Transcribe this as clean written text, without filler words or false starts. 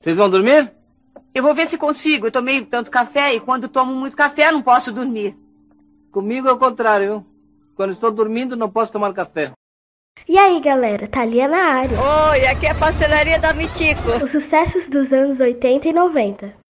Vocês vão dormir? Eu vou ver se consigo. Eu tomei tanto café e quando tomo muito café não posso dormir. Comigo é o contrário, viu? Quando estou dormindo não posso tomar café. E aí, galera, Thalia na área. Oi, aqui é a pastelaria da Mitico. Os sucessos dos anos 80 e 90.